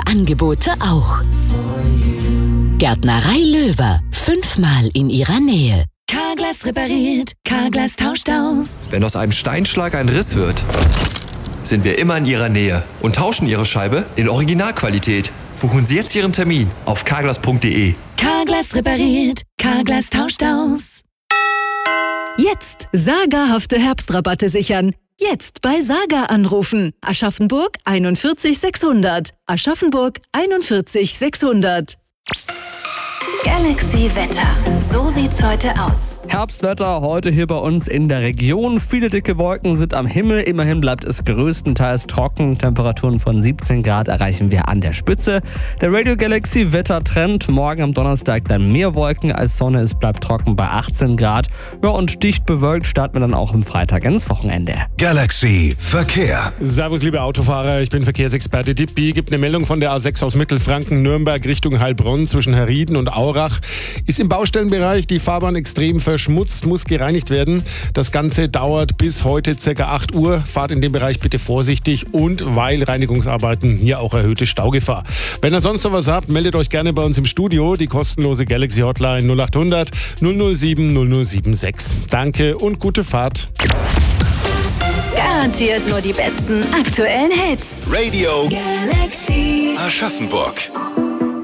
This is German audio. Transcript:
Angebote auch. Gärtnerei Löwer, 5-mal in ihrer Nähe. Carglass repariert, Carglass tauscht aus. Wenn aus einem Steinschlag ein Riss wird, sind wir immer in Ihrer Nähe und tauschen Ihre Scheibe in Originalqualität. Buchen Sie jetzt Ihren Termin auf carglass.de. Carglass repariert, Carglass tauscht aus. Jetzt sagerhafte Herbstrabatte sichern. Jetzt bei Saga anrufen. Aschaffenburg 41 600. Aschaffenburg 41 600. Galaxy Wetter. So sieht's heute aus. Herbstwetter heute hier bei uns in der Region. Viele dicke Wolken sind am Himmel. Immerhin bleibt es größtenteils trocken. Temperaturen von 17 Grad erreichen wir an der Spitze. Der Radio Galaxy Wettertrend. Morgen am Donnerstag dann mehr Wolken als Sonne. Es bleibt trocken bei 18 Grad. Ja, und dicht bewölkt starten wir dann auch am Freitag ins Wochenende. Galaxy Verkehr. Servus, liebe Autofahrer. Ich bin Verkehrsexperte Dippi. Gibt eine Meldung von der A6 aus Mittelfranken, Nürnberg Richtung Heilbronn zwischen Herrieden und Aurach. Ist im Baustellenbereich die Fahrbahn extrem verschmutzt, muss gereinigt werden. Das Ganze dauert bis heute ca. 8 Uhr. Fahrt in dem Bereich bitte vorsichtig und weil Reinigungsarbeiten hier auch erhöhte Staugefahr. Wenn ihr sonst noch was habt, meldet euch gerne bei uns im Studio. Die kostenlose Galaxy Hotline 0800 007 0076. Danke und gute Fahrt. Garantiert nur die besten aktuellen Hits. Radio Galaxy Aschaffenburg.